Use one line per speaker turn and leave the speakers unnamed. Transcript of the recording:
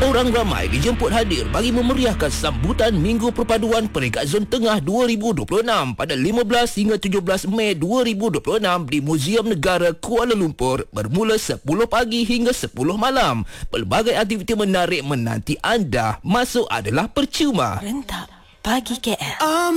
Orang ramai dijemput hadir bagi memeriahkan sambutan Minggu Perpaduan Peringkat Zon Tengah 2026 pada 15 hingga 17 Mei 2026 di Muzium Negara Kuala Lumpur bermula 10 pagi hingga 10 malam. Pelbagai aktiviti menarik menanti anda. Masuk adalah percuma.
Rentak Pagi KL.